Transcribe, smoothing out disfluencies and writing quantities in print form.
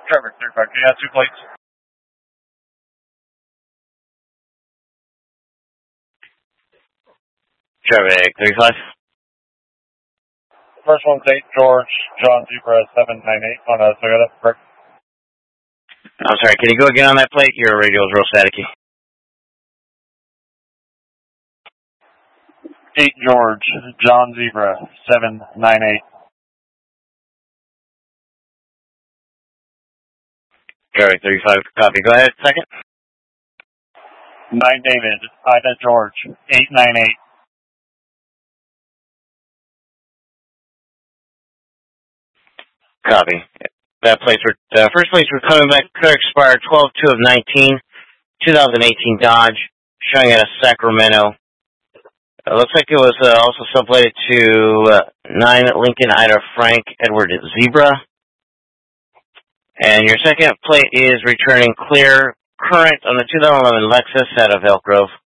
Trevor, 35. Can you have 2 plates? Trevor, 35. First one's 8 George, John Zebra 798 on a Toyota. Correct. I'm sorry, can you go again on that plate? Your radio is real staticky. 8 George, John Zebra 798. Trevor, 35. Copy. Go ahead. Second. 9 David, Ida George 898. Copy. That place first place we're coming back could expire 12/2 of 19, 2018 Dodge, showing out of Sacramento. It looks like it was also subplated to 9 Lincoln Ida Frank Edward Zebra. And your second plate is returning clear current on the 2011 Lexus out of Elk Grove.